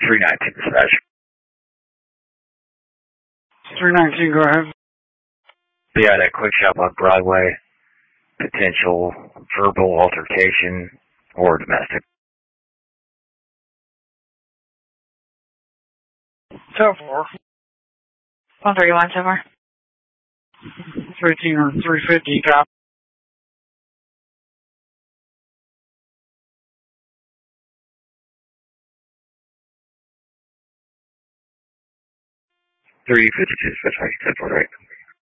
319 dispatch. 319, go ahead. Be at a quick shop on Broadway. Potential verbal altercation or domestic. 10-4. 131, so far. 318 or 350, cop. 352 dispatch. 10-4, right?